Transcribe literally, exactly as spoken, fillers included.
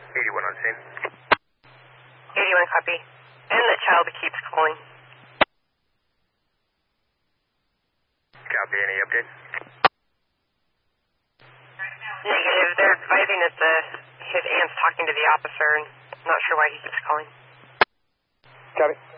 eighty-one on scene. eighty-one copy. And the child keeps calling. Copy, any updates? Negative. They're advising that the his aunt's talking to the officer and not sure why he keeps calling. Copy.